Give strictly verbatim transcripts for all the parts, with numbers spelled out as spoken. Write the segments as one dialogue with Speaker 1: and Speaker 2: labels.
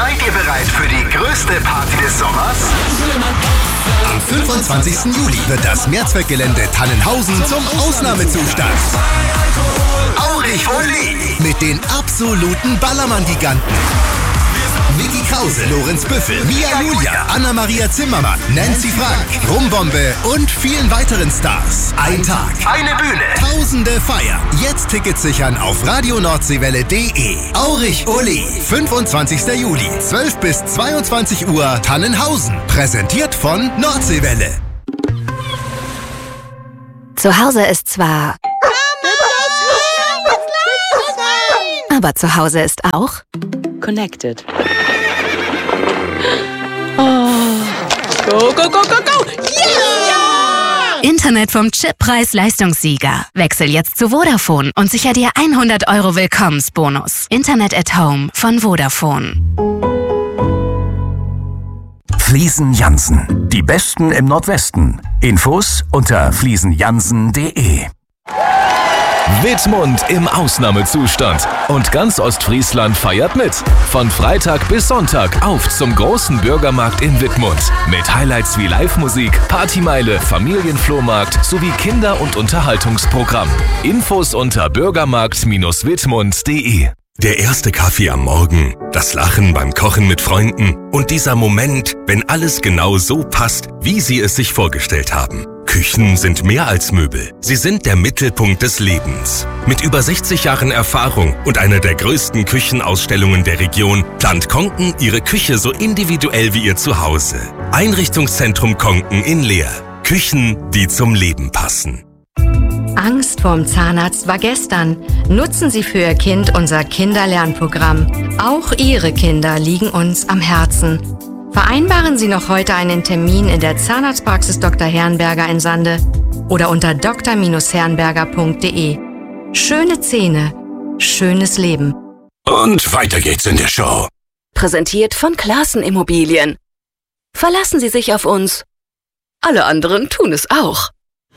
Speaker 1: Seid ihr bereit für die größte Party des Sommers? Am fünfundzwanzigsten Juli wird das Mehrzweckgelände Tannenhausen zum Ausnahmezustand. Aurich Oli mit den absoluten Ballermann-Giganten. Vicky Krause, Lorenz Büffel, Mia Julia, Anna-Maria Zimmermann, Nancy Frank, Rumbombe und vielen weiteren Stars. Ein Tag, eine Bühne, tausende Feiern. Jetzt Tickets sichern auf radionordseewelle punkt de. Aurich Uli, fünfundzwanzigsten Juli, zwölf bis zweiundzwanzig Uhr, Tannenhausen. Präsentiert von Nordseewelle.
Speaker 2: Zu Hause ist zwar... Aber zu Hause ist auch...
Speaker 3: Connected. Oh. Go, go, go, go, go! Yeah!
Speaker 2: Internet vom Chip Preis-Leistungssieger. Wechsel jetzt zu Vodafone und sicher dir hundert Euro Willkommensbonus. Internet at Home von Vodafone.
Speaker 1: Fliesen Jansen. Die Besten im Nordwesten. Infos unter fliesen jansen punkt de.
Speaker 4: Wittmund im Ausnahmezustand. Und ganz Ostfriesland feiert mit. Von Freitag bis Sonntag auf zum großen Bürgermarkt in Wittmund. Mit Highlights wie Live-Musik, Partymeile, Familienflohmarkt sowie Kinder- und Unterhaltungsprogramm. Infos unter bürgermarkt Bindestrich wittmund punkt de.
Speaker 5: Der erste Kaffee am Morgen, das Lachen beim Kochen mit Freunden und dieser Moment, wenn alles genau so passt, wie Sie es sich vorgestellt haben. Küchen sind mehr als Möbel. Sie sind der Mittelpunkt des Lebens. Mit über sechzig Jahren Erfahrung und einer der größten Küchenausstellungen der Region plant Konken Ihre Küche so individuell wie Ihr Zuhause. Einrichtungszentrum Konken in Leer. Küchen, die zum Leben passen.
Speaker 6: Angst vorm Zahnarzt war gestern. Nutzen Sie für Ihr Kind unser Kinderlernprogramm. Auch Ihre Kinder liegen uns am Herzen. Vereinbaren Sie noch heute einen Termin in der Zahnarztpraxis Doktor Herrenberger in Sande oder unter d r herrenberger punkt de. Schöne Zähne, schönes Leben.
Speaker 5: Und weiter geht's in der Show.
Speaker 3: Präsentiert von Klaassen Immobilien. Verlassen Sie sich auf uns. Alle anderen tun es auch.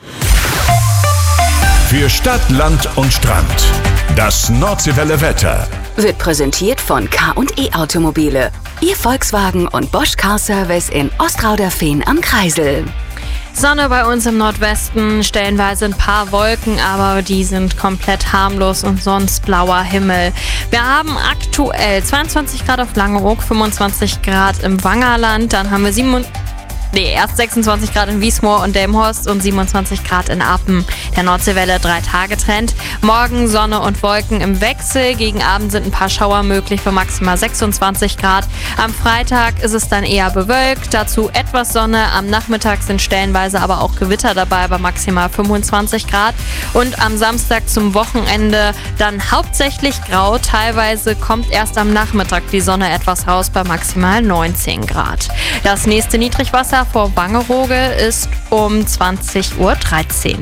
Speaker 1: Für Stadt, Land und Strand. Das Nordseewelle Wetter
Speaker 3: Wird präsentiert von K und E Automobile. Ihr Volkswagen und Bosch Car Service in Ostrauderfehn am Kreisel.
Speaker 7: Sonne bei uns im Nordwesten, stellenweise ein paar Wolken, aber die sind komplett harmlos und sonst blauer Himmel. Wir haben aktuell zweiundzwanzig Grad auf Langeoog, fünfundzwanzig Grad im Wangerland, dann haben wir sieben, nee, erst sechsundzwanzig Grad in Wiesmoor und Delmenhorst und siebenundzwanzig Grad in Appen. Der Nordseewelle drei Tage Trend. Morgen Sonne und Wolken im Wechsel. Gegen Abend sind ein paar Schauer möglich für maximal sechsundzwanzig Grad. Am Freitag ist es dann eher bewölkt. Dazu etwas Sonne. Am Nachmittag sind stellenweise aber auch Gewitter dabei bei maximal fünfundzwanzig Grad. Und am Samstag zum Wochenende dann hauptsächlich grau. Teilweise kommt erst am Nachmittag die Sonne etwas raus bei maximal neunzehn Grad. Das nächste Niedrigwasser vor Wangerooge ist um zwanzig Uhr dreizehn.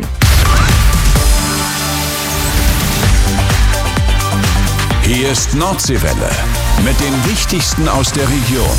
Speaker 1: Hier ist Nordseewelle mit dem Wichtigsten aus der Region.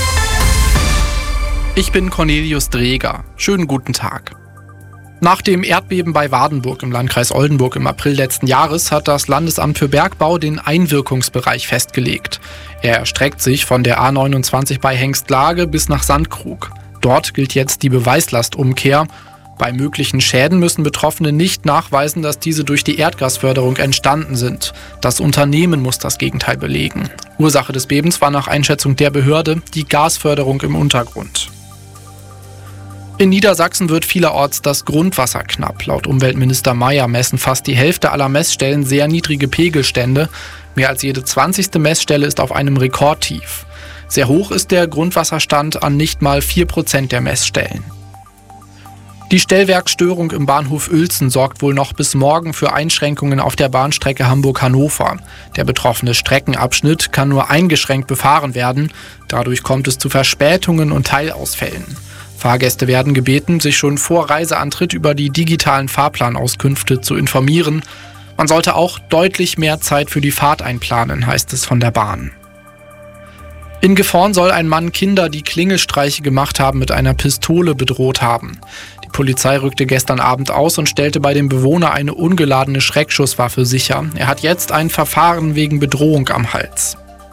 Speaker 8: Ich bin Cornelius Dreger. Schönen guten Tag. Nach dem Erdbeben bei Wardenburg im Landkreis Oldenburg im April letzten Jahres hat das Landesamt für Bergbau den Einwirkungsbereich festgelegt. Er erstreckt sich von der A neunundzwanzig bei Hengstlage bis nach Sandkrug. Dort gilt jetzt die Beweislastumkehr. Bei möglichen Schäden müssen Betroffene nicht nachweisen, dass diese durch die Erdgasförderung entstanden sind. Das Unternehmen muss das Gegenteil belegen. Ursache des Bebens war nach Einschätzung der Behörde die Gasförderung im Untergrund. In Niedersachsen wird vielerorts das Grundwasser knapp. Laut Umweltminister Mayer messen fast die Hälfte aller Messstellen sehr niedrige Pegelstände. Mehr als jede zwanzigste Messstelle ist auf einem Rekordtief. Sehr hoch ist der Grundwasserstand an nicht mal vier Prozent der Messstellen. Die Stellwerksstörung im Bahnhof Uelzen sorgt wohl noch bis morgen für Einschränkungen auf der Bahnstrecke Hamburg-Hannover. Der betroffene Streckenabschnitt kann nur eingeschränkt befahren werden. Dadurch kommt es zu Verspätungen und Teilausfällen. Fahrgäste werden gebeten, sich schon vor Reiseantritt über die digitalen Fahrplanauskünfte zu informieren. Man sollte auch deutlich mehr Zeit für die Fahrt einplanen, heißt es von der Bahn. In Gifhorn soll ein Mann Kinder, die Klingelstreiche gemacht haben, mit einer Pistole bedroht haben. Die Polizei rückte gestern Abend aus und stellte bei dem Bewohner eine ungeladene Schreckschusswaffe sicher. Er hat jetzt ein Verfahren wegen Bedrohung am Hals.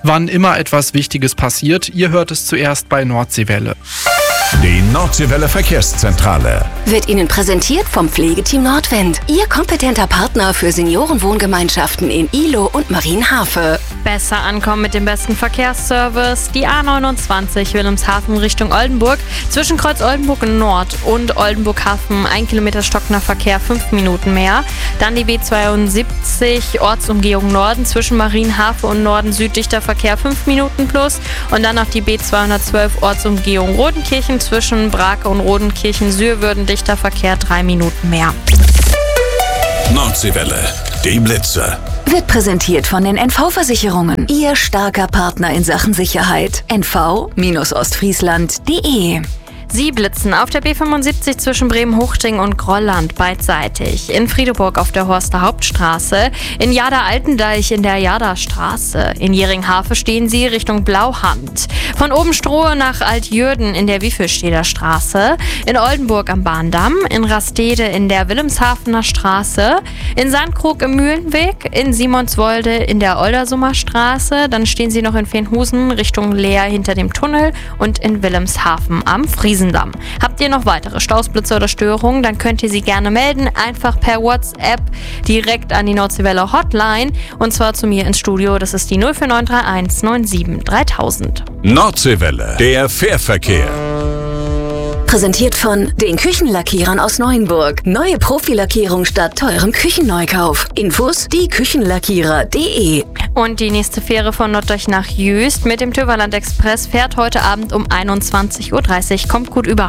Speaker 8: Wann immer etwas Wichtiges passiert, ihr hört es zuerst bei Nordseewelle.
Speaker 9: Die Nordseewelle Verkehrszentrale
Speaker 3: Wird Ihnen präsentiert vom Pflegeteam Nordwind. Ihr kompetenter Partner für Seniorenwohngemeinschaften in Ihlow und Marienhafe.
Speaker 7: Besser ankommen mit dem besten Verkehrsservice. Die A neunundzwanzig Wilhelmshaven Richtung Oldenburg. Zwischen Kreuz Oldenburg Nord und Oldenburg-Hafen ein Kilometer stockender Verkehr, fünf Minuten mehr. Dann die B zweiundsiebzig Ortsumgehung Norden. Zwischen Marienhafe und Norden Süd dichter Verkehr, fünf Minuten plus. Und dann noch die B zweihundertzwölf Ortsumgehung Rodenkirchen. Zwischen Brake und Rodenkirchen-Sührwürden dichter Verkehr, drei Minuten mehr.
Speaker 9: Nordseewelle, die Blitze.
Speaker 3: Wird präsentiert von den N V-Versicherungen. Ihr starker Partner in Sachen Sicherheit. N V Ostfriesland Punkt de.
Speaker 7: Sie blitzen auf der B fünfundsiebzig zwischen Bremen-Huchting und Grolland beidseitig. In Friedeburg auf der Horster Hauptstraße. In Jada-Altendeich in der Jada-Straße. In Jeringhave stehen Sie Richtung Blauhand. Von Obenstrohe nach Altjürden in der Wiefelsteder Straße. In Oldenburg am Bahndamm. In Rastede in der Wilhelmshavener Straße. In Sandkrug im Mühlenweg. In Simonswolde in der Oldersummer Straße. Dann stehen Sie noch in Veenhusen Richtung Leer hinter dem Tunnel. Und in Wilhelmshaven am Friesen. Habt ihr noch weitere Staus, Blitze oder Störungen, dann könnt ihr sie gerne melden. Einfach per WhatsApp direkt an die Nordseewelle Hotline. Und zwar zu mir ins Studio. Das ist die null vier neun drei eins neun sieben dreitausend.
Speaker 9: Nordseewelle, der Fährverkehr.
Speaker 3: Präsentiert von den Küchenlackierern aus Neuenburg. Neue Profilackierung statt teurem Küchenneukauf. Infos die Küchenlackierer Punkt de.
Speaker 7: Und die nächste Fähre von Norddeich nach Jüst mit dem Töverland Express fährt heute Abend um einundzwanzig Uhr dreißig. Kommt gut über.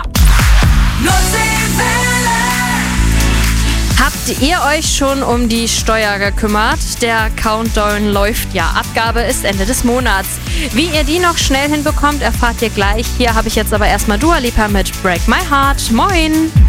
Speaker 7: Habt ihr euch schon um die Steuer gekümmert? Der Countdown läuft ja. Abgabe ist Ende des Monats. Wie ihr die noch schnell hinbekommt, erfahrt ihr gleich. Hier habe ich jetzt aber erstmal Dua Lipa mit Break My Heart. Moin!